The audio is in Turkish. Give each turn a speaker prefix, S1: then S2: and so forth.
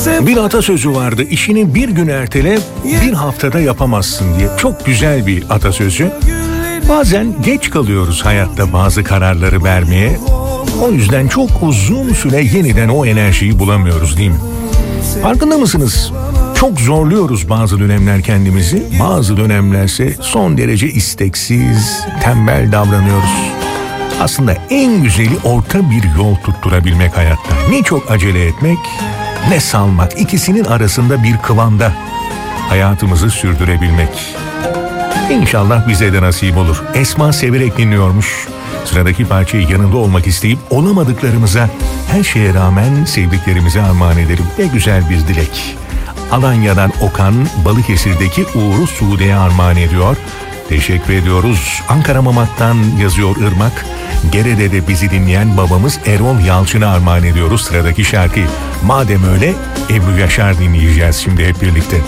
S1: Bir atasözü vardı, işini bir gün ertele, bir haftada yapamazsın diye. Çok güzel bir atasözü. Bazen geç kalıyoruz hayatta bazı kararları vermeye. O yüzden çok uzun süre yeniden o enerjiyi bulamıyoruz, değil mi? Farkında mısınız? Çok zorluyoruz bazı dönemler kendimizi. Bazı dönemlerse son derece isteksiz, tembel davranıyoruz. Aslında en güzeli orta bir yol tutturabilmek hayatta. Ne çok acele etmek, ne salmak. İkisinin arasında bir kıvamda hayatımızı sürdürebilmek. İnşallah bize de nasip olur. Esma severek dinliyormuş. Sıradaki parçayı yanında olmak isteyip olamadıklarımıza, her şeye rağmen sevdiklerimize armağan edelim. Ne güzel bir dilek. Alanya'dan Okan, Balıkesir'deki Uğur'u Sude'ye armağan ediyor. Teşekkür ediyoruz. Ankara Mamak'tan yazıyor Irmak. Gerede'de bizi dinleyen babamız Erol Yalçın'a armağan ediyoruz sıradaki şarkıyı. Madem öyle Ebru Yaşar dinleyeceğiz şimdi hep birlikte.